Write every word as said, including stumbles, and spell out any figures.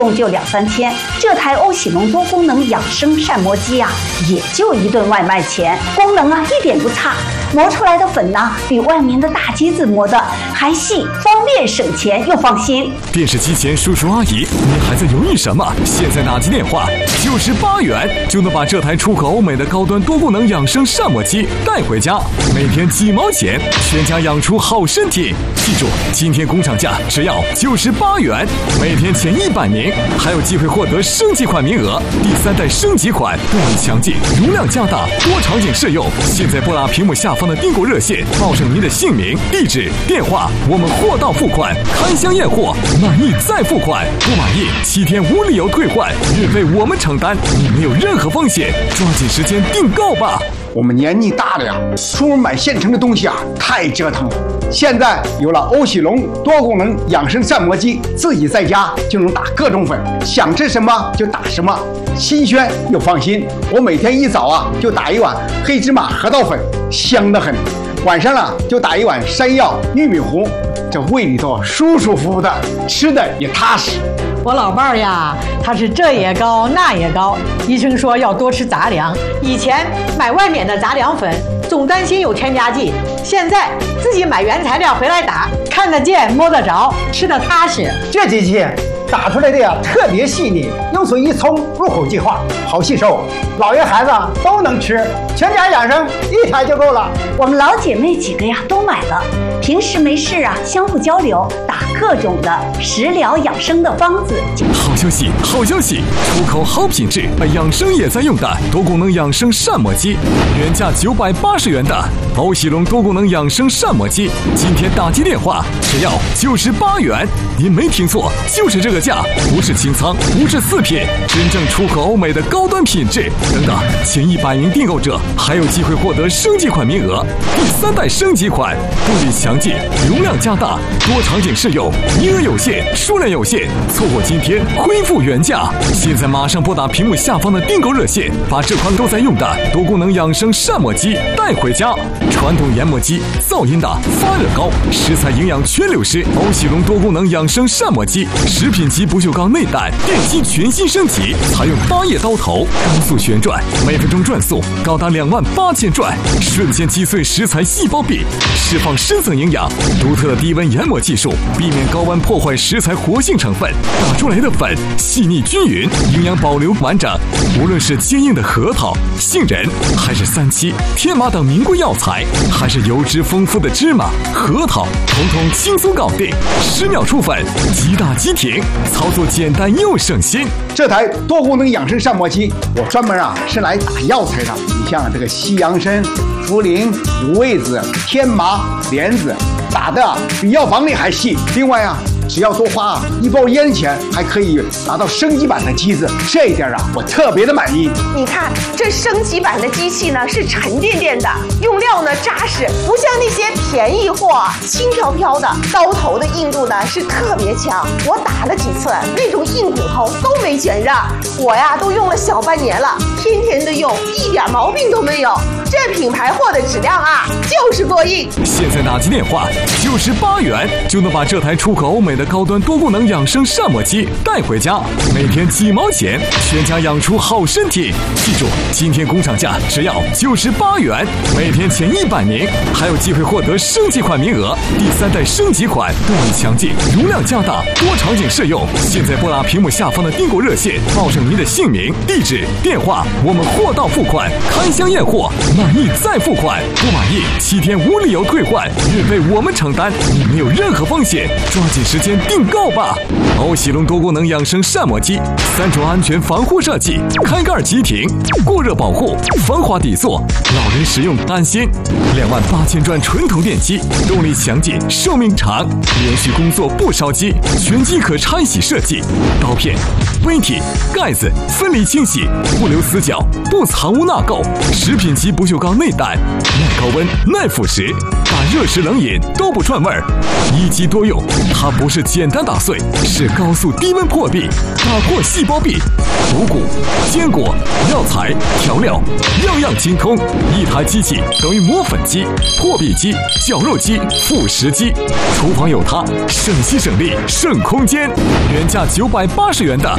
共就两三天。这台欧喜龙多功能养生膳魔机啊，也就一顿外卖钱，功能啊一点不差。磨出来的粉呢，比外面的大机子磨的还细，方便省钱又放心。 电视机前叔叔阿姨，你还在犹豫什么？现在打起电话，就是八元就能把这台出口欧美的高端多功能养生膳魔机带回家，每天几毛钱，全家养出好身体。记住，今天工厂价只要九十八元，每天前一百名还有机会获得升级款名额。第三代升级款动力强劲，容量加大，多场景适用。现在拨打屏幕下方的订购热线，报上您的姓名、地址、电话，我们货到付款，开箱验货，满意再付款，不满意七天无理由退换，运费我们承担，你没有任何风险，抓紧时间订购吧。 我们年纪大了呀，出门买现成的东西啊，太折腾了。现在有了欧喜龙多功能养生膳魔机，自己在家就能打各种粉，想吃什么就打什么，新鲜又放心。我每天一早啊就打一碗黑芝麻核桃粉，香得很。晚上了就打一碗山药玉米糊，这胃里头舒舒服服的，吃的也踏实。 我老伴儿呀，他是这也高那也高，医生说要多吃杂粮。以前买外面的杂粮粉，总担心有添加剂，现在自己买原材料回来打，看得见摸得着，吃得踏实。 这机器打出来的呀特别细腻，用水一冲，入口即化，好吸收，老爷孩子都能吃，全家养生一台就够了。 我们老姐妹几个呀都买了，平时没事啊相互交流，打各种的食疗养生的方子。 好消息，好消息！出口好品质，养生也在用的多功能养生膳魔机，原价九百八十元的欧喜龙多功能养生膳魔机，今天打击电话只要九十八元。您没听错，就是这个价，不是清仓，不是次品，真正出口欧美的高端品质。等等，前一百名订购者还有机会获得升级款名额。第三代升级款，动力强劲，容量加大，多场景适用，名额有限，数量有限，错过今天恢复原价。现在马上拨打屏幕下方的订购热线，把这款都在用的多功能养生膳魔机带回家。传统研磨机噪音大，发热高，食材营养全流失。欧喜龙多功能养生膳魔机，食品级不锈钢内胆，电机全新升级，采用八叶刀头，高速旋转，每分钟转速高达两万八千转，瞬间击碎食材细胞壁，释放深层营养。独特的低温研磨技术，避免高温破坏食材活性成分，打出来的粉细腻均匀，营养保留完整。无论是坚硬的核桃、杏仁，还是三七、天麻等名贵药材，还是油脂丰富的芝麻、核桃，统统轻松搞定，十秒出粉，即打即停，操作简单又省心。 这台多功能养生膳魔机，我专门啊是来打药材的。你像这个西洋参、茯苓、五味子、天麻、莲子，打的比药房里还细。另外啊，只要多花啊一包烟钱，还可以拿到升级版的机子，这一点啊我特别的满意。 你看这升级版的机器呢是沉甸甸的，用料呢扎实，不像那些便宜货轻飘飘的，刀头的硬度呢是特别强。我打了几次，那种硬骨头都没卷上，我呀都用了小半年了，天天的用，一点毛病都没有。这品牌货的质量啊就是过硬。 现在打击电话九十八元就能把这台出口欧美的高端多功能养生膳魔机带回家，每天几毛钱，全家养出好身体。记住，今天工厂价只要九十八元，每天前一百名还有机会获得升级款名额。第三代升级款，动力强劲，容量加大，多场景适用。现在拨打屏幕下方的订购热线，报上您的姓名、地址、电话，我们货到付款，开箱验货，满意再付款，不满意七天无理由退换，运费我们承担，你没有任何风险，抓紧时间订购吧。欧喜龙多功能养生膳魔机，三重安全防护设计，开盖即停，过热保护，防滑底座，老人使用安心。两万八千转纯铜电机，动力强劲，寿命长，连续工作不烧机，全机可拆洗设计，刀片、杯体、盖子分离清洗，不留死角，不藏污纳垢。食品级不锈钢内胆，耐高温、耐腐蚀，打热食冷饮都不串味儿。一机多用，它不是简单打碎，是高速低温破壁，打破细胞壁。五谷、坚果、药材、调料，样样精通。一台机器等于磨粉机、破壁机、绞肉机、副食机。厨房有它，省心省力省空间。原价九百八十元的